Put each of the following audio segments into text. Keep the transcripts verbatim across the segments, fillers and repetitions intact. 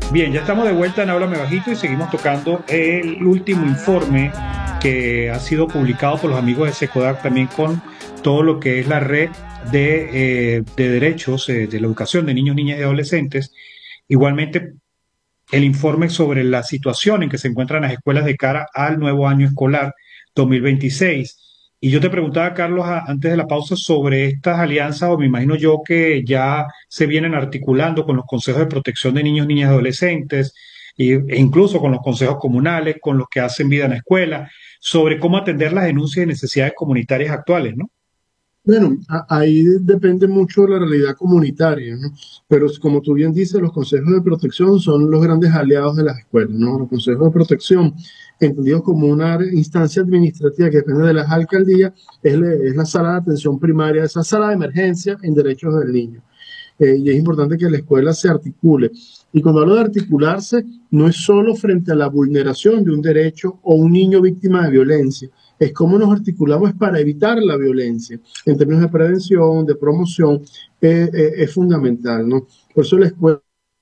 Bien, ya estamos de vuelta en Háblame Bajito y seguimos tocando el último informe que ha sido publicado por los amigos de Secodac, también con todo lo que es la red de, eh, de derechos eh, de la educación de niños, niñas y adolescentes. Igualmente, el informe sobre la situación en que se encuentran las escuelas de cara al nuevo año escolar dos mil veintiséis. Y yo te preguntaba, Carlos, a- antes de la pausa sobre estas alianzas, o me imagino yo que ya se vienen articulando con los consejos de protección de niños, niñas y adolescentes, y- e incluso con los consejos comunales, con los que hacen vida en la escuela, sobre cómo atender las denuncias y necesidades comunitarias actuales, ¿no? Bueno, a- ahí depende mucho de la realidad comunitaria, ¿no? Pero como tú bien dices, los consejos de protección son los grandes aliados de las escuelas, ¿no? Los consejos de protección, entendidos como una instancia administrativa que depende de las alcaldías, es, la- es la sala de atención primaria, esa sala de emergencia en derechos del niño. Eh, y es importante que la escuela se articule. Y cuando hablo de articularse, no es solo frente a la vulneración de un derecho o un niño víctima de violencia, es cómo nos articulamos para evitar la violencia. En términos de prevención, de promoción, eh, eh, es fundamental, ¿no? Por eso la escuela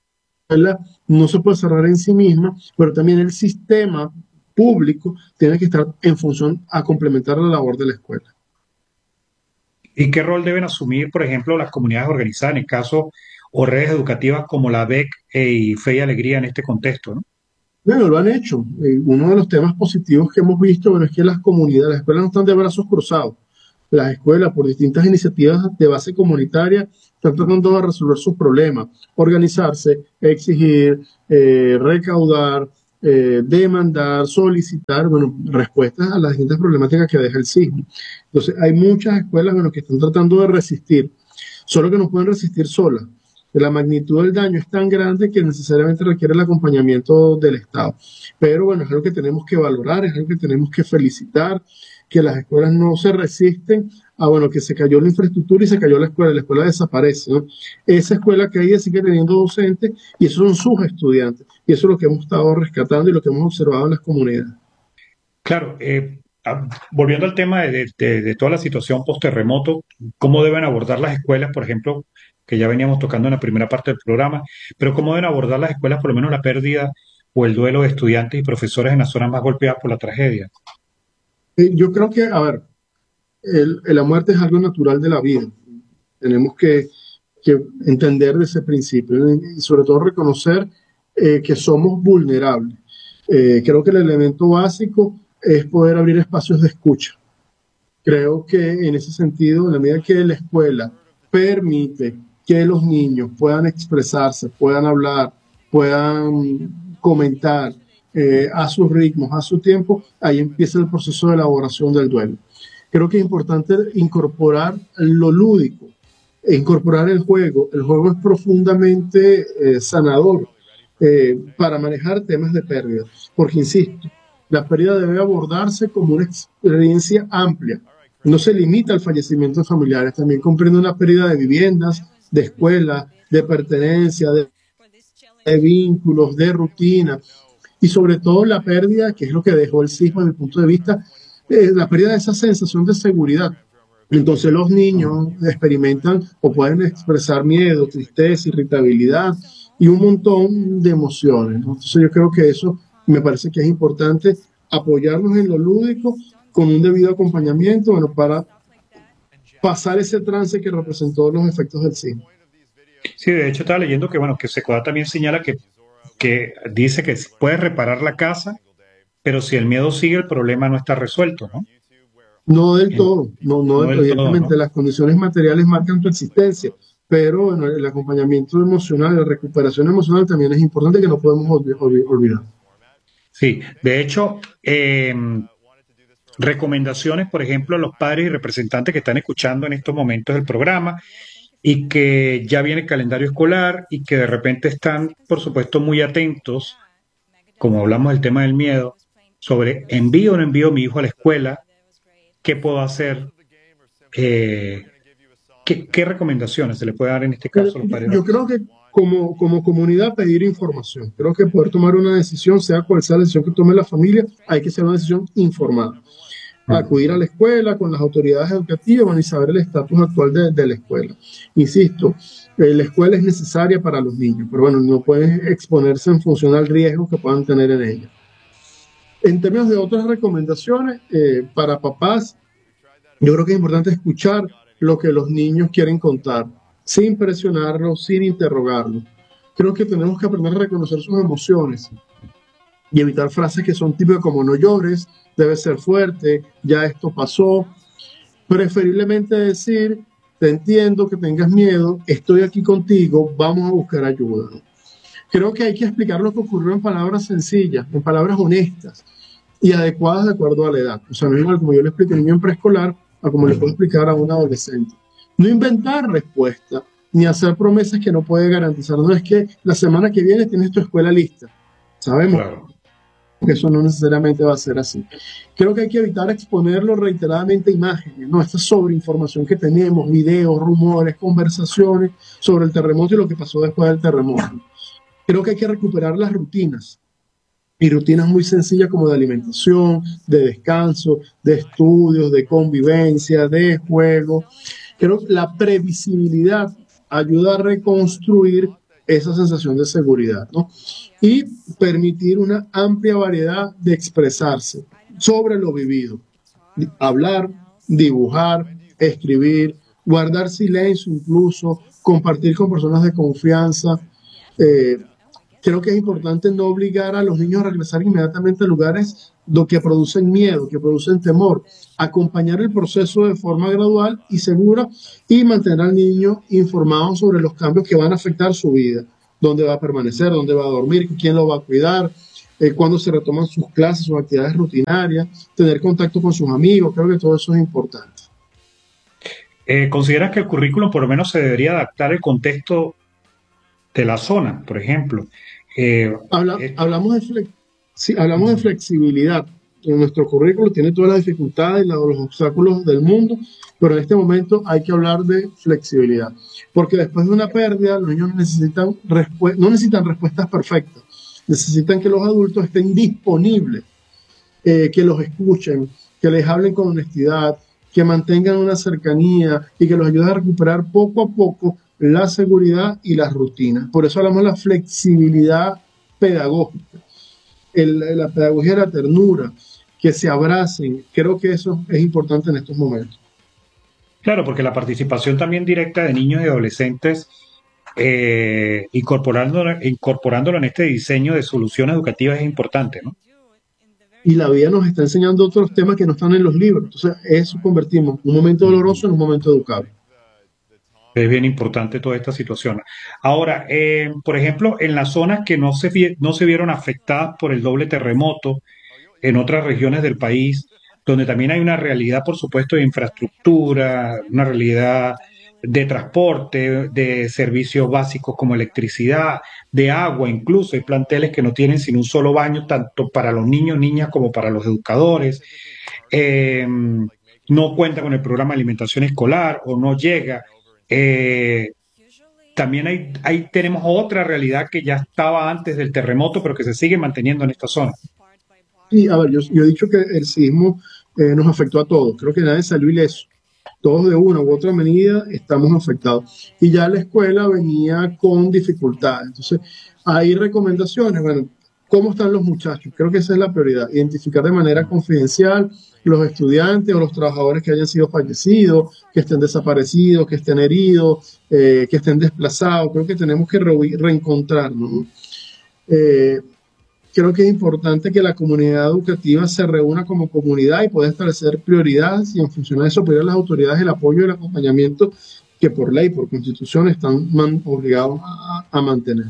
no se puede cerrar en sí misma, pero también el sistema público tiene que estar en función a complementar la labor de la escuela. ¿Y qué rol deben asumir, por ejemplo, las comunidades organizadas en el caso o redes educativas como la B E C eh, y Fe y Alegría en este contexto, ¿no? Bueno, lo han hecho. Eh, uno de los temas positivos que hemos visto, bueno, es que las comunidades, las escuelas no están de brazos cruzados. Las escuelas, por distintas iniciativas de base comunitaria, están tratando de resolver sus problemas, organizarse, exigir, eh, recaudar, eh, demandar, solicitar, bueno, respuestas a las distintas problemáticas que deja el sismo. Entonces, hay muchas escuelas, bueno, que están tratando de resistir, solo que no pueden resistir solas. La magnitud del daño es tan grande que necesariamente requiere el acompañamiento del Estado. Pero bueno, es algo que tenemos que valorar, es algo que tenemos que felicitar, que las escuelas no se resisten a, bueno, que se cayó la infraestructura y se cayó la escuela, la escuela desaparece, ¿no? Esa escuela que hay sigue teniendo docentes y esos son sus estudiantes. Y eso es lo que hemos estado rescatando y lo que hemos observado en las comunidades. Claro, eh, ah, volviendo al tema de, de- de- de toda la situación post-terremoto, ¿cómo deben abordar las escuelas, por ejemplo, que ya veníamos tocando en la primera parte del programa, pero cómo deben abordar las escuelas por lo menos la pérdida o el duelo de estudiantes y profesores en las zonas más golpeadas por la tragedia? Eh, yo creo que, a ver, el, la muerte es algo natural de la vida. Tenemos que, que entender de ese principio y sobre todo reconocer eh, que somos vulnerables. Eh, creo que el elemento básico es poder abrir espacios de escucha. Creo que en ese sentido, en la medida que la escuela permite que los niños puedan expresarse, puedan hablar, puedan comentar eh, a sus ritmos, a su tiempo, ahí empieza el proceso de elaboración del duelo. Creo que es importante incorporar lo lúdico, incorporar el juego. El juego es profundamente eh, sanador eh, para manejar temas de pérdida, porque insisto, la pérdida debe abordarse como una experiencia amplia. No se limita al fallecimiento de familiares, también comprende una pérdida de viviendas, de escuelas, de pertenencia, de, de vínculos, de rutina y sobre todo la pérdida, que es lo que dejó el sismo desde mi punto de vista, eh, la pérdida de esa sensación de seguridad. Entonces los niños experimentan o pueden expresar miedo, tristeza, irritabilidad y un montón de emociones, ¿no? Entonces yo creo que eso me parece que es importante apoyarnos en lo lúdico con un debido acompañamiento, bueno, para pasar ese trance que representó los efectos del sismo. Sí, de hecho estaba leyendo que, bueno, que Secoda también señala que, que dice que puede reparar la casa, pero si el miedo sigue, el problema no está resuelto, ¿no? No del En- todo, no, no, no del todo, evidentemente ¿no? las condiciones materiales marcan tu existencia, pero bueno, el acompañamiento emocional, la recuperación emocional también es importante que no podemos olvi- olvi- olvidar. Sí, de hecho, eh, recomendaciones, por ejemplo, a los padres y representantes que están escuchando en estos momentos el programa y que ya viene el calendario escolar y que de repente están, por supuesto, muy atentos, como hablamos del tema del miedo, sobre envío o no envío a mi hijo a la escuela, qué puedo hacer, eh, qué, qué recomendaciones se le puede dar en este Pero caso a los yo, padres y yo creo que representantes. como, como comunidad pedir información, creo que poder tomar una decisión, sea cual sea la decisión que tome la familia, hay que ser una decisión informada. acudir a la escuela con las autoridades educativas, bueno, y saber el estatus actual de, de la escuela. Insisto, eh, la escuela es necesaria para los niños, pero bueno, no pueden exponerse en función al riesgo que puedan tener en ella. En términos de otras recomendaciones, eh, para papás, yo creo que es importante escuchar lo que los niños quieren contar, sin presionarlos, sin interrogarlos. Creo que tenemos que aprender a reconocer sus emociones y evitar frases que son típicas como no llores, debes ser fuerte, ya esto pasó. Preferiblemente decir, te entiendo que tengas miedo, estoy aquí contigo, vamos a buscar ayuda. Creo que hay que explicar lo que ocurrió en palabras sencillas, en palabras honestas y adecuadas de acuerdo a la edad. O sea, no igual como yo le explico a un niño en preescolar a como le puedo explicar a un adolescente. No inventar respuestas, ni hacer promesas que no puede garantizar. No es que la semana que viene tienes tu escuela lista. Sabemos claro que eso no necesariamente va a ser así. Creo que hay que evitar exponerlo reiteradamente a imágenes, ¿no? Esta sobreinformación que tenemos, videos, rumores, conversaciones sobre el terremoto y lo que pasó después del terremoto. Creo que hay que recuperar las rutinas. Y rutinas muy sencillas como de alimentación, de descanso, de estudios, de convivencia, de juego. Creo que la previsibilidad ayuda a reconstruir esa sensación de seguridad, ¿no? Y permitir una amplia variedad de expresarse sobre lo vivido. Hablar, dibujar, escribir, guardar silencio incluso, compartir con personas de confianza. Eh, creo que es importante no obligar a los niños a regresar inmediatamente a lugares que producen miedo, que producen temor. Acompañar el proceso de forma gradual y segura y mantener al niño informado sobre los cambios que van a afectar su vida. Dónde va a permanecer, dónde va a dormir, quién lo va a cuidar, eh, cuándo se retoman sus clases, sus actividades rutinarias, tener contacto con sus amigos. Creo que todo eso es importante. Eh, ¿Consideras que el currículum por lo menos se debería adaptar al contexto de la zona, por ejemplo? Eh, Habla, eh, hablamos de flex, sí, hablamos de flexibilidad. En nuestro currículo tiene todas las dificultades y los obstáculos del mundo, pero en este momento hay que hablar de flexibilidad, porque después de una pérdida los niños necesitan no necesitan respuestas perfectas, necesitan que los adultos estén disponibles, eh, que los escuchen, que les hablen con honestidad, que mantengan una cercanía y que los ayuden a recuperar poco a poco la seguridad y las rutinas. Por eso hablamos de la flexibilidad pedagógica, el, la pedagogía de la ternura, que se abracen. Creo que eso es importante en estos momentos. Claro, porque la participación también directa de niños y adolescentes, eh, incorporándolo, incorporándolo en este diseño de soluciones educativas es importante, ¿no? Y la vida nos está enseñando otros temas que no están en los libros. Entonces, eso convertimos un momento doloroso en un momento educable. Es bien importante toda esta situación. Ahora, eh, por ejemplo, en las zonas que no se, no se vieron afectadas por el doble terremoto, en otras regiones del país, donde también hay una realidad, por supuesto, de infraestructura, una realidad de transporte, de servicios básicos como electricidad, de agua incluso. Hay planteles que no tienen sino un solo baño, tanto para los niños, niñas, como para los educadores. Eh, no cuenta con el programa de alimentación escolar o no llega. Eh, también hay, ahí tenemos otra realidad que ya estaba antes del terremoto, pero que se sigue manteniendo en esta zona. Sí, a ver, yo, yo he dicho que el sismo eh, nos afectó a todos. Creo que nadie salió ileso. Todos de una u otra medida estamos afectados. Y ya la escuela venía con dificultades. Entonces, hay recomendaciones. Bueno, ¿cómo están los muchachos? Creo que esa es la prioridad. Identificar de manera confidencial los estudiantes o los trabajadores que hayan sido fallecidos, que estén desaparecidos, que estén heridos, eh, que estén desplazados. Creo que tenemos que re reencontrarnos, ¿no? Eh, Creo que es importante que la comunidad educativa se reúna como comunidad y pueda establecer prioridades y en función de eso pedir a las autoridades el apoyo y el acompañamiento que por ley, por constitución están obligados a, a mantener.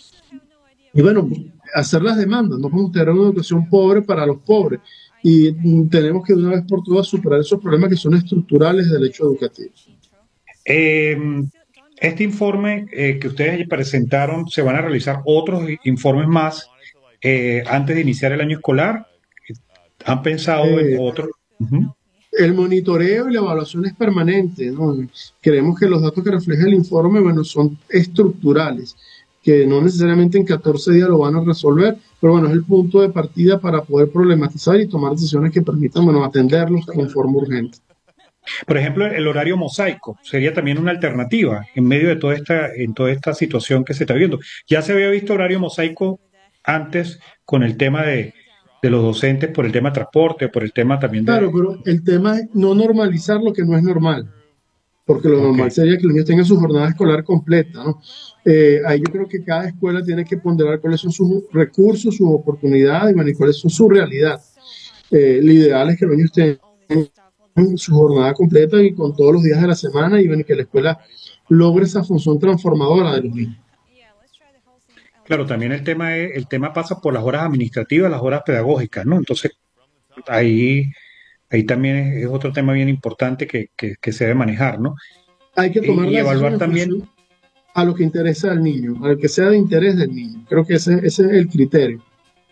Y bueno, hacer las demandas. No podemos tener una educación pobre para los pobres y tenemos que de una vez por todas superar esos problemas que son estructurales del hecho educativo. Eh, este informe eh, que ustedes presentaron, ¿se van a realizar otros informes más Eh, antes de iniciar el año escolar? ¿Han pensado eh, en otro? Uh-huh. El monitoreo y la evaluación es permanente, ¿no? Creemos que los datos que refleja el informe, bueno, son estructurales, que no necesariamente en catorce días lo van a resolver, pero bueno, es el punto de partida para poder problematizar y tomar decisiones que permitan, bueno, atenderlos con forma urgente. Por ejemplo, el horario mosaico sería también una alternativa en medio de toda esta, en toda esta situación que se está viendo. Ya se había visto horario mosaico antes con el tema de, de los docentes, por el tema de transporte, por el tema también Claro, de... pero el tema es no normalizar lo que no es normal, porque lo Ok, normal sería que los niños tengan su jornada escolar completa, ¿no? Eh, ahí yo creo que cada escuela tiene que ponderar cuáles son sus recursos, sus oportunidades y, bueno, y cuáles son su realidad. Eh, lo ideal es que los niños tengan su jornada completa y con todos los días de la semana y, bueno, y que la escuela logre esa función transformadora de los niños. claro, también el tema es, el tema pasa por las horas administrativas, las horas pedagógicas, ¿no? Entonces, ahí, ahí también es, es otro tema bien importante que, que, que se debe manejar, ¿no? Hay que tomar Y, y la decisión evaluar en también, función a lo que interesa al niño, a lo que sea de interés del niño. Creo que ese, ese es el criterio.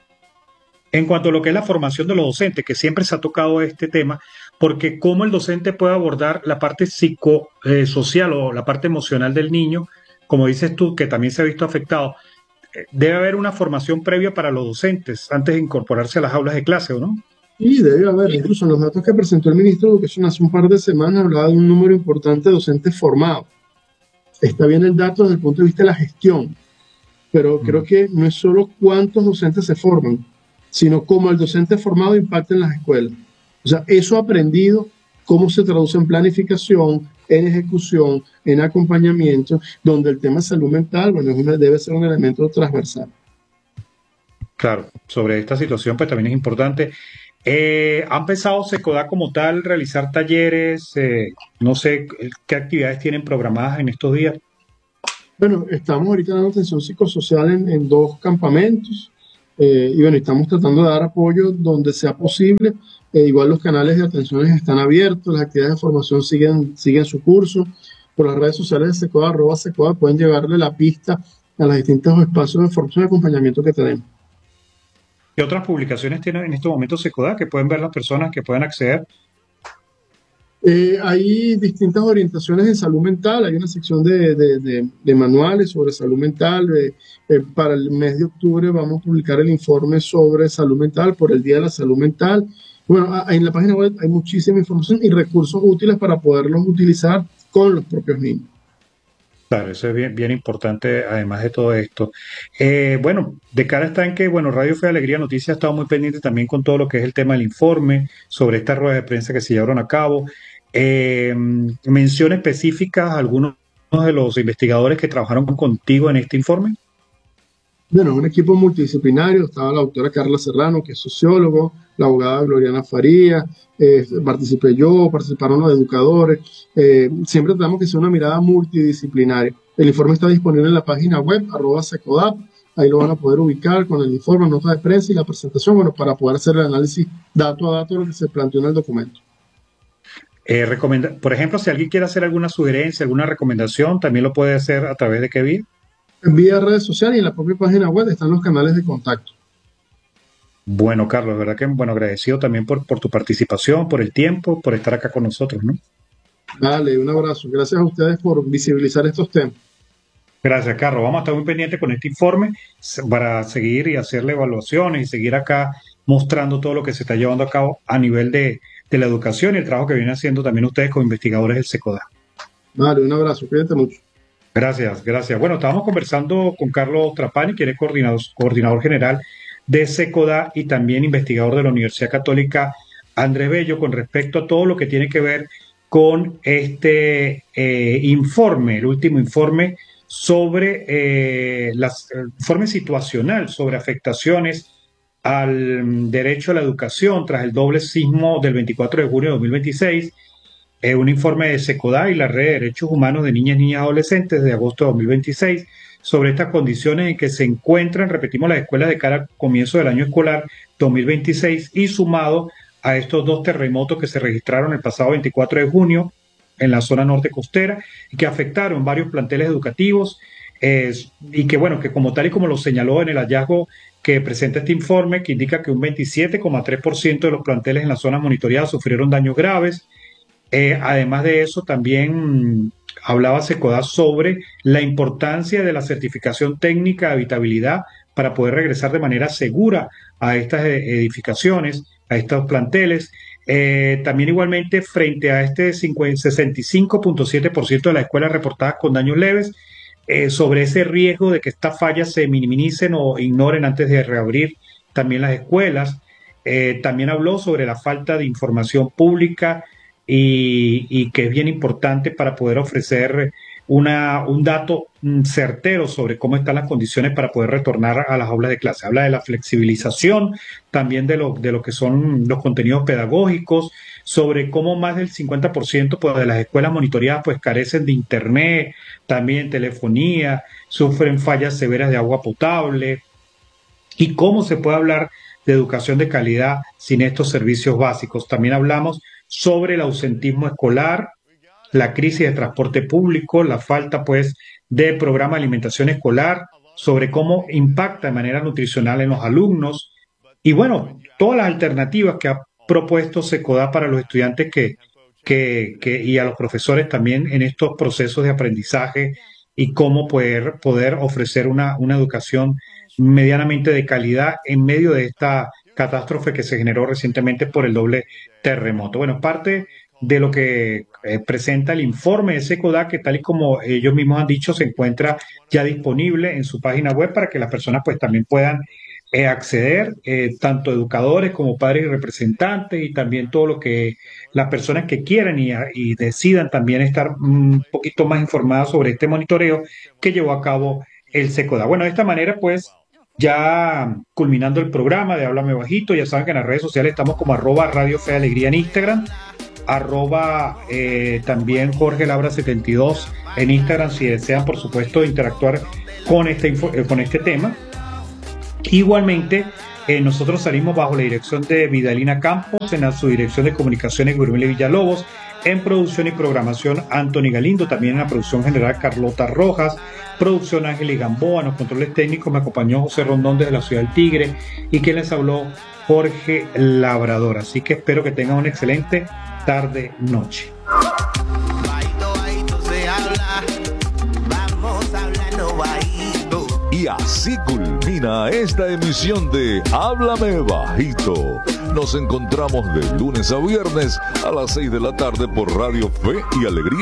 en cuanto a lo que es la formación de los docentes, que siempre se ha tocado este tema, porque cómo el docente puede abordar la parte psicosocial o la parte emocional del niño, como dices tú, que también se ha visto afectado. Eh, Debe haber una formación previa para los docentes antes de incorporarse a las aulas de clase, ¿o no? Y debe haber, incluso en los datos que presentó el ministro de Educación hace un par de semanas, hablaba de un número importante de docentes formados. Está bien el dato desde el punto de vista de la gestión, pero creo Mm. que no es solo cuántos docentes se forman, sino cómo el docente formado impacta en las escuelas. O sea, eso aprendido, cómo se traduce en planificación, en ejecución, en acompañamiento, donde el tema de salud mental, bueno, es una- debe ser un elemento transversal. Claro, sobre esta situación pues también es importante. Eh, ¿han pensado SECODA como tal realizar talleres? Eh, no sé qué actividades tienen programadas en estos días. Bueno, estamos ahorita dando atención psicosocial en, en dos campamentos, eh, y bueno, estamos tratando de dar apoyo donde sea posible. Eh, igual los canales de atenciones están abiertos, las actividades de formación siguen, siguen su curso. Por las redes sociales de SECODA, arroba SECODA, pueden llevarle la pista a los distintos espacios de formación y acompañamiento que tenemos. ¿Qué otras publicaciones tienen en estos momentos SECODA que pueden ver las personas que pueden acceder? Eh, hay distintas orientaciones en salud mental, hay una sección de, de- de- de manuales sobre salud mental. Eh, eh, para el mes de octubre vamos a publicar el informe sobre salud mental por el Día de la Salud Mental. Bueno, a- en la página web hay muchísima información y recursos útiles para poderlos utilizar con los propios niños. Claro, eso es bien, bien importante, además de todo esto. Eh, bueno, de cara está en que, bueno, Radio Fe de Alegría Noticias ha estado muy pendiente también con todo lo que es el tema del informe, sobre estas ruedas de prensa que se llevaron a cabo. Eh, Mención específicas a algunos de los investigadores que trabajaron contigo en este informe. Bueno, un equipo multidisciplinario, estaba la doctora Carla Serrano, que es sociólogo, la abogada Gloriana Faría, eh, participé yo, participaron los educadores. Eh, siempre tratamos que sea una mirada multidisciplinaria. El informe está disponible en la página web, arroba secodap, ahí lo van a poder ubicar con el informe, nota de prensa y la presentación, bueno, para poder hacer el análisis dato a dato de lo que se planteó en el documento. Eh, recomenda- por ejemplo, si alguien quiere hacer alguna sugerencia, alguna recomendación, también lo puede hacer a través de qué vía. En vía redes sociales y en la propia página web están los canales de contacto. Bueno, Carlos, de verdad que bueno, agradecido también por, por tu participación, por el tiempo, por estar acá con nosotros, ¿no? Dale, un abrazo. Gracias a ustedes por visibilizar estos temas. Gracias, Carlos. Vamos a estar muy pendientes con este informe s- para seguir y hacerle evaluaciones y seguir acá mostrando todo lo que se está llevando a cabo a nivel de, de la educación y el trabajo que vienen haciendo también ustedes como investigadores del SECODA. Vale, un abrazo. Cuídate mucho. Gracias, gracias. Bueno, estábamos conversando con Carlos Trapani, quien es coordinador, coordinador general de SECODA y también investigador de la Universidad Católica Andrés Bello, con respecto a todo lo que tiene que ver con este eh, informe, el último informe sobre eh, las, el informe situacional sobre afectaciones al mm, derecho a la educación tras el doble sismo del veinticuatro de junio de dos mil veintiséis, eh, un informe de SECODA y la Red de Derechos Humanos de Niñas, Niñas y Adolescentes de agosto de dos mil veintiséis sobre estas condiciones en que se encuentran, repetimos, las escuelas de cara al comienzo del año escolar dos mil veintiséis y sumado a estos dos terremotos que se registraron el pasado veinticuatro de junio en la zona norte costera y que afectaron varios planteles educativos, eh, y que bueno, que como tal y como lo señaló en el hallazgo que presenta este informe, que indica que un veintisiete coma tres por ciento de los planteles en la zona monitoreada sufrieron daños graves. Eh, además de eso, también mm, hablaba SECODA sobre la importancia de la certificación técnica de habitabilidad para poder regresar de manera segura a estas edificaciones, a estos planteles. Eh, también igualmente frente a este sesenta y cinco punto siete por ciento de las escuelas reportadas con daños leves, eh, sobre ese riesgo de que estas fallas se minimicen o ignoren antes de reabrir también las escuelas. Eh, también habló sobre la falta de información pública y, y que es bien importante para poder ofrecer una, un dato certero sobre cómo están las condiciones para poder retornar a las aulas de clase. Habla de la flexibilización, también de lo, de lo que son los contenidos pedagógicos, sobre cómo más del cincuenta por ciento pues, de las escuelas monitoreadas pues, carecen de internet, también telefonía, sufren fallas severas de agua potable, y cómo se puede hablar de educación de calidad sin estos servicios básicos. También hablamos sobre el ausentismo escolar, la crisis de transporte público, la falta pues de programa de alimentación escolar, sobre cómo impacta de manera nutricional en los alumnos y bueno, todas las alternativas que ha propuesto SECODA para los estudiantes que, que, que, y a los profesores también en estos procesos de aprendizaje y cómo poder, poder ofrecer una, una educación medianamente de calidad en medio de esta catástrofe que se generó recientemente por el doble terremoto. Bueno, parte de lo que eh, presenta el informe de SECODA, que tal y como ellos mismos han dicho, se encuentra ya disponible en su página web para que las personas pues también puedan eh, acceder, eh, tanto educadores como padres y representantes, y también todo lo que las personas que quieran y, y decidan también estar un poquito más informadas sobre este monitoreo que llevó a cabo el SECODA. Bueno, de esta manera pues ya culminando el programa de Háblame Bajito, ya saben que en las redes sociales estamos como arroba Radio Fe Alegría en Instagram, arroba eh, también Jorge Labra setenta y dos en Instagram si desean por supuesto interactuar con este, info, eh, con este tema. Igualmente eh, nosotros salimos bajo la dirección de Vidalina Campos, en la subdirección de comunicaciones Guillermo Villalobos, en producción y programación Anthony Galindo, también en la producción general Carlota Rojas, producción Ángel y Gamboa, en los controles técnicos me acompañó José Rondón desde la ciudad del Tigre y quien les habló Jorge Labrador. Así que espero que tengan una excelente tarde, noche. Y así culmina esta emisión de Háblame Bajito. Nos encontramos de lunes a viernes a las seis de la tarde por Radio Fe y Alegría.